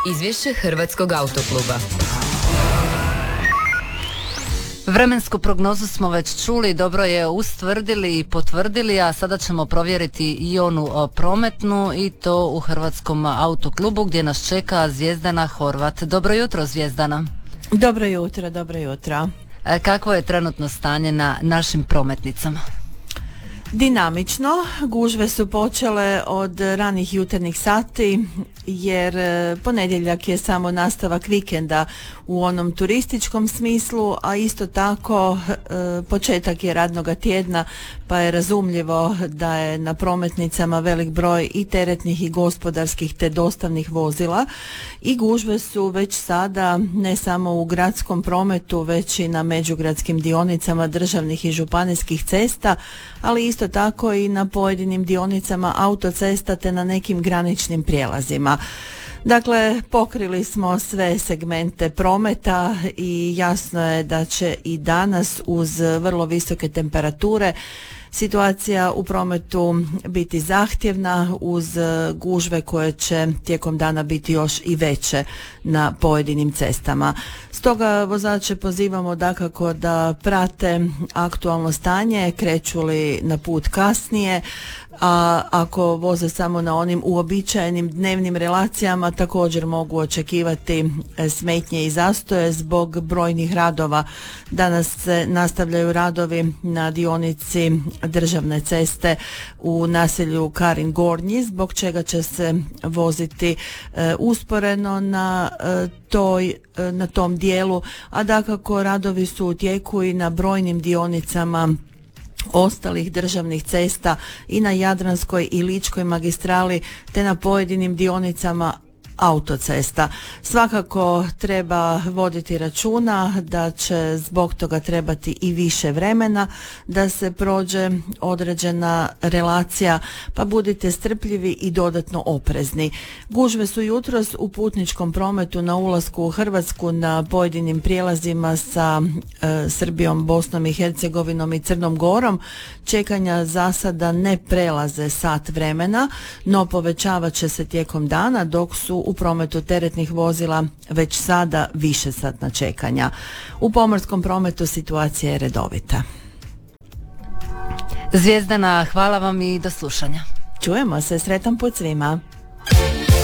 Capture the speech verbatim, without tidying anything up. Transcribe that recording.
Izvješće Hrvatskog autokluba. Vremensku prognozu smo već čuli, dobro je ustvrdili i potvrdili, a sada ćemo provjeriti i onu prometnu, i to u Hrvatskom autoklubu gdje nas čeka Zvijezdana Horvat. Dobro jutro, Zvijezdana. Dobro jutro, dobro jutro. Kakvo je trenutno stanje na našim prometnicama? Dinamično, gužve su počele od ranih jutarnjih sati jer ponedjeljak je samo nastavak vikenda u onom turističkom smislu, a isto tako početak je radnoga tjedna, pa je razumljivo da je na prometnicama velik broj i teretnih i gospodarskih te dostavnih vozila i gužve su već sada ne samo u gradskom prometu već i na međugradskim dionicama državnih i županijskih cesta, ali isto tako i na pojedinim dionicama autocesta te na nekim graničnim prijelazima. Dakle, pokrili smo sve segmente prometa i jasno je da će i danas uz vrlo visoke temperature situacija u prometu biti zahtjevna uz gužve koje će tijekom dana biti još i veće na pojedinim cestama. Stoga vozače pozivamo dakako da prate aktualno stanje, kreću li na put kasnije, a ako voze samo na onim uobičajenim dnevnim relacijama također mogu očekivati smetnje i zastoje zbog brojnih radova. Danas se nastavljaju radovi na dionici državne ceste u naselju Karin Gornji, zbog čega će se voziti e, usporeno na e, toj e, na tom dijelu, a dakako radovi su u tijeku i na brojnim dionicama ostalih državnih cesta i na Jadranskoj i Ličkoj magistrali te na pojedinim dionicama autocesta. Svakako treba voditi računa da će zbog toga trebati i više vremena da se prođe određena relacija, pa budite strpljivi i dodatno oprezni. Gužve su jutros u putničkom prometu na ulasku u Hrvatsku na pojedinim prijelazima sa e, Srbijom, Bosnom i Hercegovinom i Crnom Gorom. Čekanja za sada ne prelaze sat vremena, no povećavat će se tijekom dana, dok su u prometu teretnih vozila već sada više satna čekanja. U pomorskom prometu situacija je redovita. Zvijezdana, hvala vam i do slušanja. Čujemo se, sretan put svima.